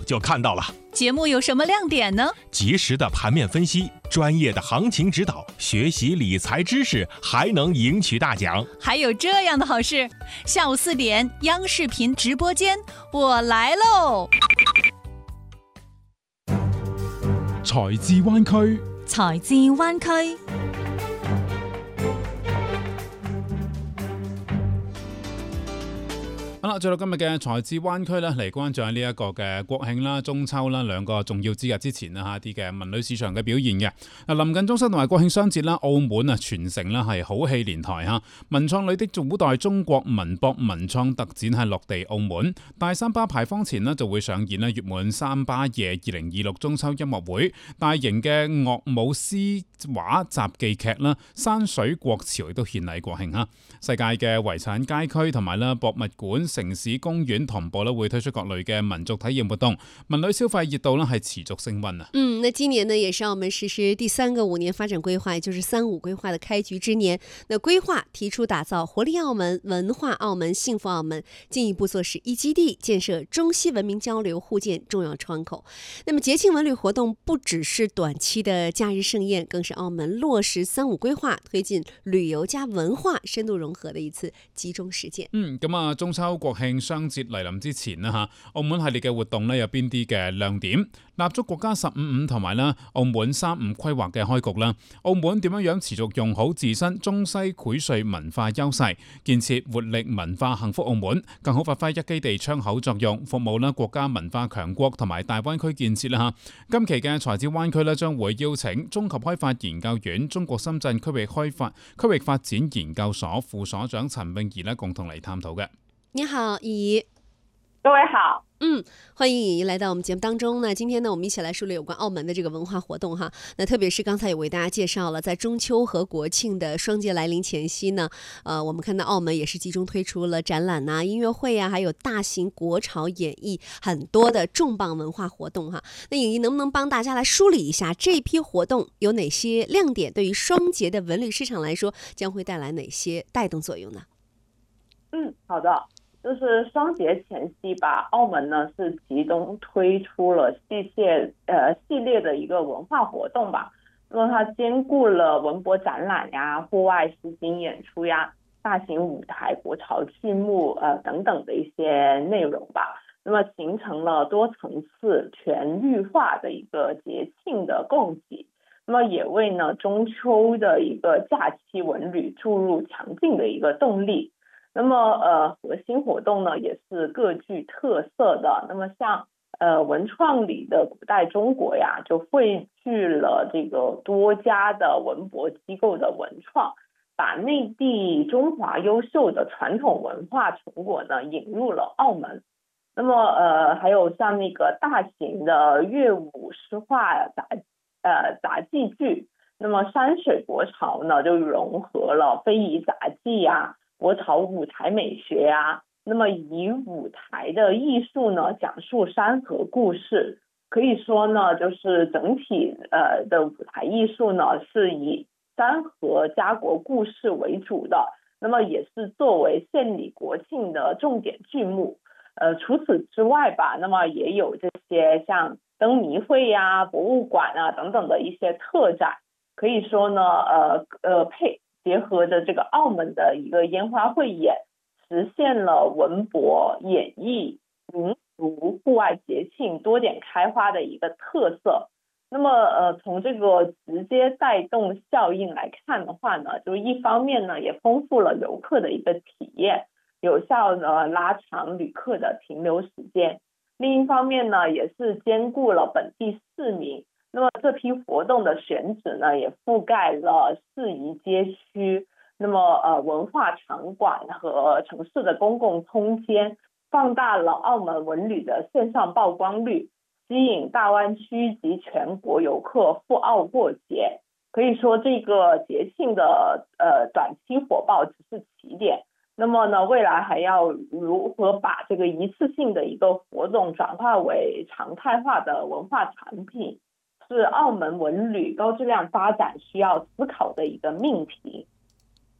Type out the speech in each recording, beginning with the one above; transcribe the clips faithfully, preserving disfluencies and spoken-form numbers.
就看到了。 节目有什么亮点呢？ 及时的盘面分析，专业的行情指导，学习理财知识，还能赢取大奖。 还有这样的好事，下午四点央视频直播间，我来喽！ 財智灣區， 財智灣區。 好啦，再到今日嘅財智灣區咧，嚟關注下呢一個嘅國慶啦、中秋啦兩個重要節日之前啦嚇啲嘅文旅市場嘅表現嘅。嗱，臨近中秋同埋國慶雙節啦，澳門啊全城啦係好戲連台嚇，文創裏的古代中國文博文創特展係落地澳門，大三巴牌坊前呢就會上演咧月滿三巴夜二零二六中秋音樂會，大型嘅樂舞詩畫雜技劇啦，山水國潮亦都獻禮國慶嚇。世界嘅遺產街區同埋啦博物館、城市公園同步咧會推出各類嘅民族體驗活動，文旅消費熱度咧係持續升溫啊。 嗯，那今年呢也是澳門實施第三個五年發展規劃，也就是三五規劃的開局之年。那規劃提出打造活力澳門、文化澳門、幸福澳門，進一步做十一基地，建設中西文明交流互鑑重要窗口。那麼節慶文旅活動不只是短期的假日盛宴，更是澳門落實三五規劃，推進旅遊加文化深度融合的一次集中實踐。 嗯，咁啊，中秋國慶雙節嚟臨之前啦嚇，澳門系列嘅活動咧有邊啲嘅亮點？立足國家十五五同埋啦澳門三五規劃嘅開局啦，澳門點樣樣持續用好自身中西薈萃文化優勢，建設活力文化幸福澳門，更好發揮一基地窗口作用，服務啦國家文化強國同埋大灣區建設啦嚇。今期嘅財智灣區咧將會邀請中及開發研究院中國深圳區域開發區域發展研究所副所長陳詠儀咧共同嚟探討嘅。 你好，怡怡。 各位好。 嗯，歡迎怡怡來到我們節目當中呢。今天呢，我們一起來梳理有關澳門的這個文化活動哈。那特別是剛才也為大家介紹了，在中秋和國慶的雙節來臨前夕呢，呃，我們看到澳門也是集中推出了展覽啊、音樂會啊，還有大型國潮演繹很多的重磅文化活動哈。那怡怡能不能幫大家來梳理一下這一批活動有哪些亮點？對於雙節的文旅市場來說，將會帶來哪些帶動作用呢？ 嗯，好的。就是雙節前夕吧，澳門呢是集中推出了系列呃系列的一個文化活動吧。那麼它兼顧了文博展覽呀、戶外實景演出呀、大型舞台、國潮劇目呃等等的一些內容吧。那麼形成了多層次全域化的一個節慶的供給。那麼也為呢中秋的一個假期文旅注入強勁的一個動力。那麼呃核心活動呢也是各具特色的。那麼像呃文創裡的古代中國呀，就匯聚了這個多家的文博機構的文創，把內地中華優秀的傳統文化成果呢引入了澳門。那麼呃還有像那個大型的樂舞詩畫雜呃雜技劇，那麼山水國潮呢就融合了非遺雜技呀、國潮舞台美學啊，那麼以舞台的藝術呢講述山河故事，可以說呢就是整體呃的舞台藝術呢是以山河家國故事為主的，那麼也是作為獻禮國慶的重點劇目。呃，除此之外吧，那麼也有這些像燈謎會呀、博物館啊等等的一些特展，可以說呢呃呃配。結合着這個澳門的一個煙花匯演，實現了文博演藝民俗戶外節慶多點開花的一個特色。那麼呃，從這個直接帶動效應來看的話呢，就一方面呢也豐富了遊客的一個體驗，有效的拉長旅客的停留時間，另一方面呢也是兼顧了本地市民。那麼這批活動的選址呢，也覆蓋了市宜街區，那麼呃文化場館和城市的公共空間，放大了澳門文旅的線上曝光率，吸引大灣區及全國遊客赴澳過節。可以說，這個節慶的呃短期火爆只是起點。那麼呢，未來還要如何把這個一次性的一個活動轉化為常態化的文化產品，是澳門文旅高質量發展需要思考的一個命題。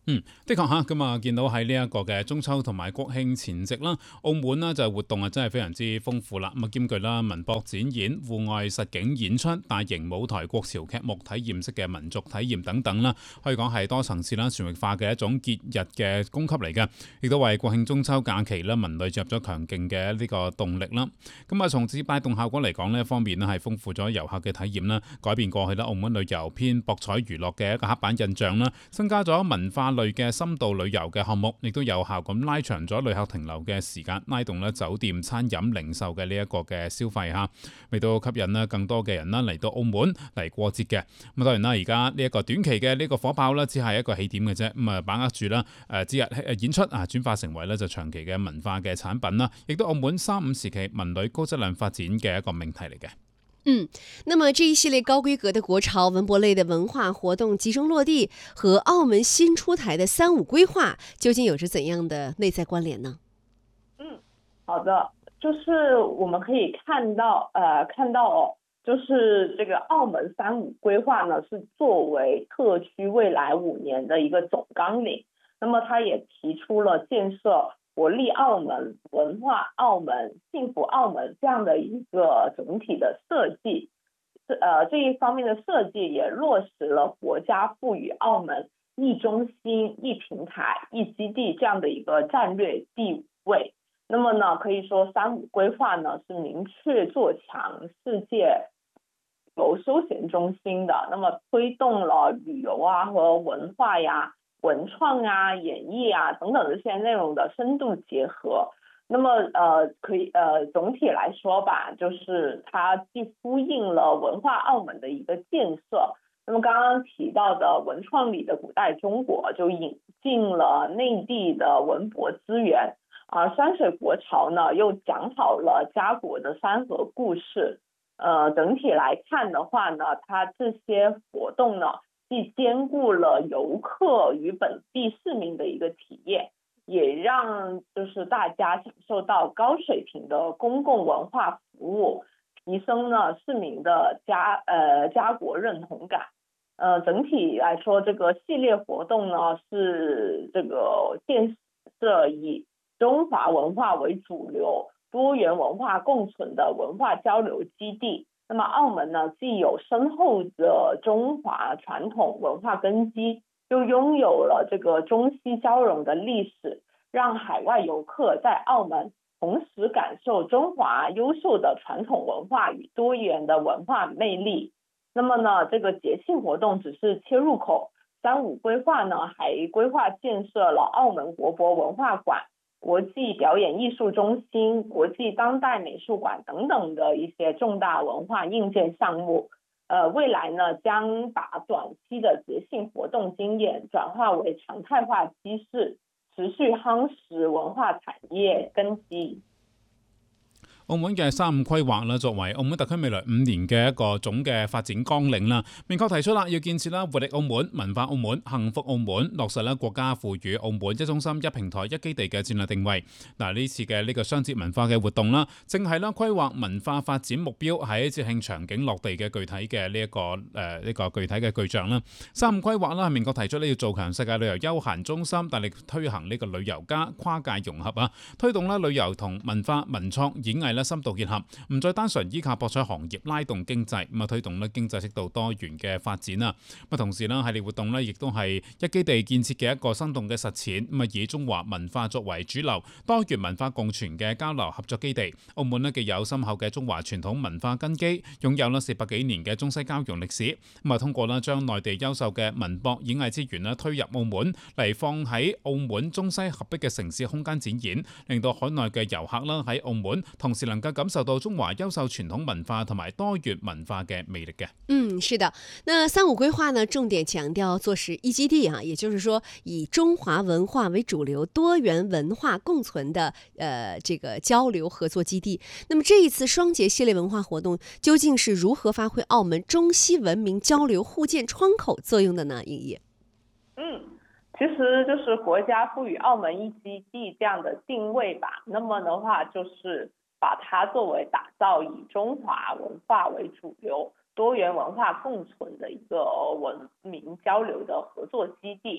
嗯，的確嚇，咁啊見到喺呢一個嘅中秋同埋國慶前夕啦，澳門呢就活動啊真係非常之豐富啦。咁啊兼具啦文博展演、戶外實景演出、大型舞台國潮劇目體驗式嘅民族體驗等等啦，可以講係多層次啦、全域化嘅一種節日嘅供給嚟嘅，亦都為國慶中秋假期啦文旅注入咗強勁嘅呢個動力啦。咁啊從此帶動效果嚟講呢，一方面呢係豐富咗遊客嘅體驗啦，改變過去啦澳門旅遊偏博彩娛樂嘅一個刻板印象啦，增加咗文化類嘅深度旅遊嘅項目，亦都有效咁拉長咗旅客停留嘅時間，拉動咧酒店、餐飲、零售嘅呢一個嘅消費嚇，為到吸引咧更多嘅人啦嚟到澳門嚟過節嘅。咁當然啦，而家呢一個短期嘅呢個火爆咧，只係一個起點嘅啫。咁啊，把握住啦誒節日演出啊，轉化成為咧就長期嘅文化嘅產品啦，亦都澳門三五時期文旅高質量發展嘅一個命題嚟嘅。 嗯，那麼這一系列高規格的國潮文博類的文化活動集中落地，和澳門新出台的三五規劃究竟有着怎樣的內在關聯呢？ 嗯，好的，就是我們可以看到，呃，看到哦，就是這個澳門三五規劃呢，是作為特區未來五年的一個總綱領，那麼它也提出了建設活力澳門、文化澳門、幸福澳門這樣的一個總體的設計，呃，這一方面的設計也落實了國家賦予澳門一中心、一平台、一基地這樣的一個戰略地位。那麼呢，可以說三五規劃呢是明確做強世界旅遊休閒中心的，那麼推動了旅遊啊和文化呀、文創啊、演藝啊等等這些內容的深度結合，那麼呃可以呃總體來說吧，就是它既呼應了文化澳門的一個建設，那麼剛剛提到的文創里的古代中國就引進了內地的文博資源，而山水國潮呢又講好了家國的山河故事，呃整體來看的話呢，它這些活動呢，既兼顧了遊客與本地市民的一個體驗，也讓就是大家享受到高水平的公共文化服務，提升了市民的家呃家國認同感。呃，整體來說，這個系列活動呢是這個建設以中華文化為主流、多元文化共存的文化交流基地。那麼澳門呢，既有深厚的中華傳統文化根基，又擁有了這個中西交融的歷史，讓海外遊客在澳門同時感受中華優秀的傳統文化與多元的文化魅力。那麼呢，這個節慶活動只是切入口，三五規劃呢，還規劃建設了澳門國博文化館、國際表演藝術中心、國際當代美術館等等的一些重大文化硬件項目，呃，未來呢將把短期的節慶活動經驗轉化為常態化機制，持續夯實文化產業根基。 澳門嘅三五規劃啦，作為澳門特區未來五年嘅一個總嘅發展綱領啦，明確提出啦，要建設啦活力澳門、文化澳門、幸福澳門，落實啦國家賦予澳門一中心、一平台、一基地嘅戰略定位。嗱，呢次嘅呢個雙節文化嘅活動啦，正係啦規劃文化發展目標喺節慶場景落地嘅具體嘅呢一個誒呢、呃這個具體嘅具象啦。三五規劃啦，明確提出呢要做強世界旅遊休閒中心，大力推行呢個旅遊加跨界融合啊，推動啦旅遊同文化、文創、演藝深度結合，唔再單純依靠博彩行業拉動經濟，咁啊推動咧經濟適度多元嘅發展啊。咁同時咧系列活動咧，亦都係一基地建設嘅一個生動嘅實踐，咁啊以中華文化作為主流，多元文化共存嘅交流合作基地。澳門咧既有深厚嘅中華傳統文化根基，擁有咧四百幾年嘅中西交融歷史，咁啊通過咧將內地優秀嘅文博演藝資源咧推入澳門嚟，放喺澳門中西合璧嘅城市空間展演，令到海內嘅遊客啦喺澳門同時能夠感受到中華優秀傳統文化同埋多元文化嘅魅力嘅。 嗯，是的。那三五規劃呢，重點強調做實一基地啊，也就是說以中華文化為主流、多元文化共存的呃這個交流合作基地。那麼這一次雙節系列文化活動究竟是如何發揮澳門中西文明交流互建窗口作用的呢？盈燁。 嗯，其實就是國家賦予澳門一基地這樣的定位吧。那麼的話就是把它作為打造以中華文化為主流、多元文化共存的一個文明交流的合作基地。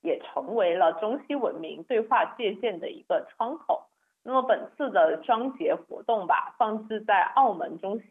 也成为了中西文明对话界限的一个窗口。那么本次的双节活动吧，放置在澳门中西